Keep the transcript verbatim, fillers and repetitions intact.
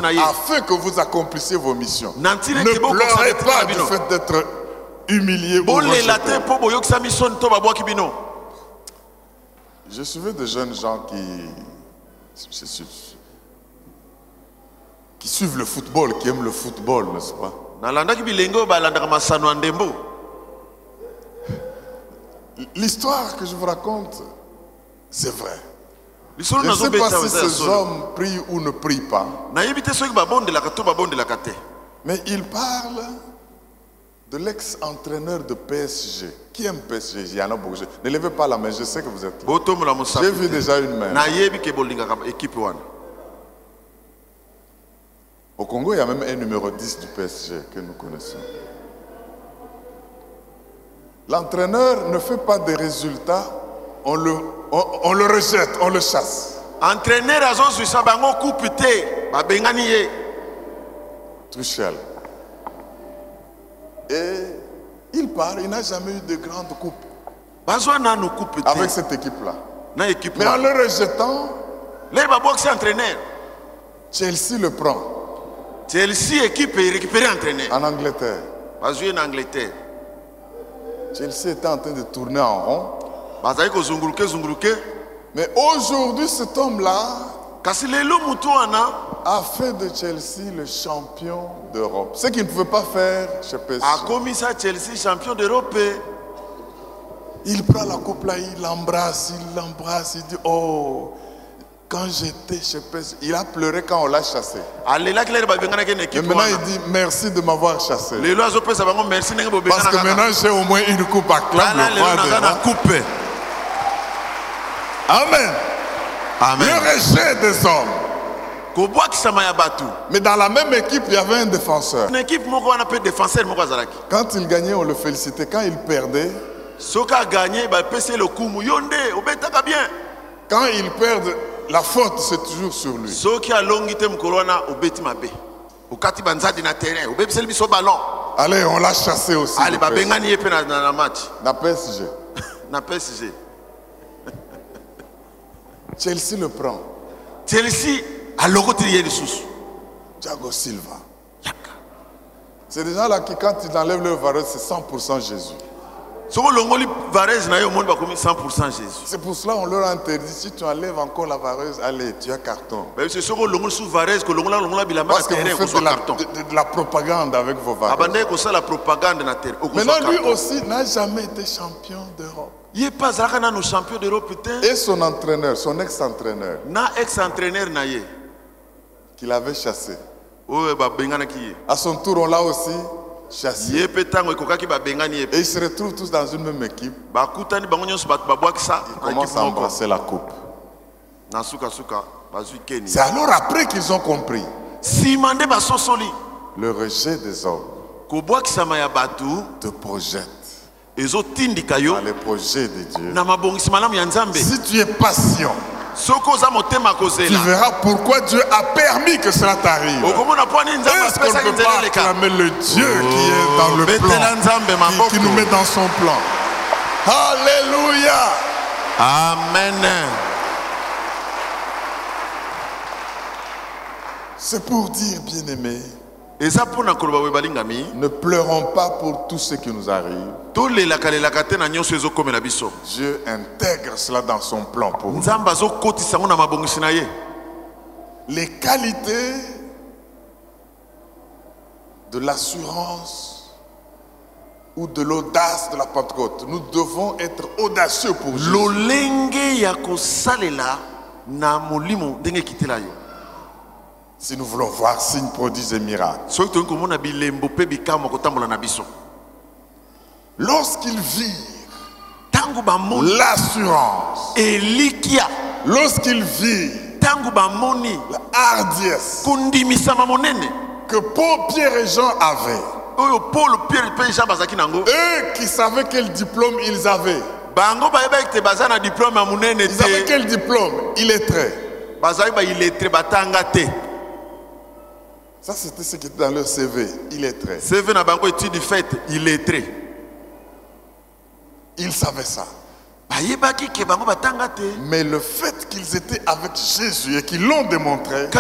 afin que vous accomplissiez vos missions. Ne pleurez pas du fait d'être humilié ou rejeté. Je suivais des jeunes gens qui, qui suivent le football, qui aiment le football, n'est-ce pas? L'histoire que je vous raconte, c'est vrai. Je ne sais pas si ces hommes prient ou ne prient pas. Mais ils parlent de l'ex-entraîneur de P S G. Qui aime P S G? Il y en a beaucoup. Ne levez pas la main, je sais que vous êtes là. J'ai vu déjà une main. Au Congo, il y a même un numéro dix du P S G que nous connaissons. L'entraîneur ne fait pas de résultats, on le, on, on le rejette, on le chasse. Tuchel. Et il part, il n'a jamais eu de grande coupe avec cette équipe-là. Mais en le rejetant, Chelsea le prend. Chelsea équipe est récupérée entraîneur. En Angleterre. En Angleterre. Chelsea était en train de tourner en rond. Mais aujourd'hui, cet homme-là a fait de Chelsea le champion d'Europe. Ce qu'il ne pouvait pas faire chez P S G. A commis ça Chelsea champion d'Europe. Il prend la coupe là, il l'embrasse, il l'embrasse, il dit oh, quand j'étais chez P S G, il a pleuré quand on l'a chassé. Et maintenant il dit merci de m'avoir chassé. Parce que maintenant j'ai au moins une coupe à clap. Amen. Amen. Le rejet des hommes. Mais dans la même équipe, il y avait un défenseur. Quand il gagnait, on le félicitait. Quand il perdait, quand il perd, la faute c'est toujours sur lui. Allez, on l'a chassé aussi. Na P S G. Na P S G. Chelsea le prend. Chelsea a l'orotirier de sous. Thiago Silva. C'est des gens-là qui, quand ils enlèvent leur varese, c'est cent pour cent Jésus. cent pour cent Jésus. C'est pour cela qu'on leur a interdit, si tu enlèves encore la vareuse, allez, tu as carton. Parce que vous faites de la, de, de la propagande avec vos vareuses. Maintenant, lui aussi n'a jamais été champion d'Europe. Et son entraîneur, son ex-entraîneur, qu'il avait chassé. À son tour, on l'a aussi chassé. Et ils se retrouvent tous dans une même équipe. Ils commencent à embrasser la coupe. C'est alors après qu'ils ont compris le rejet des hommes te projette dans les projets de Dieu. Si tu es patient, tu verras pourquoi Dieu a permis que cela t'arrive. Est-ce qu'on ne peut pas acclamer le Dieu qui est dans le plan, qui, qui nous met dans son plan? Alléluia. Amen. C'est pour dire, bien-aimés, ne pleurons pas pour tout ce qui nous arrive. Dieu intègre cela dans son plan pour nous. Les qualités de l'assurance ou de l'audace de la Pentecôte. Nous devons être audacieux pour Jésus. Si nous voulons voir signes, prodiges et miracles. Lorsqu'ils virent l'assurance, lorsqu'ils virent la hardiesse que Paul, Pierre et Jean avaient, eux qui savaient quel diplôme ils avaient, ils avaient quel diplôme? Illettrés. Ça, c'était ce qui était dans leur C V, illettré. Ils savaient ça. Mais le fait qu'ils étaient avec Jésus et qu'ils l'ont démontré,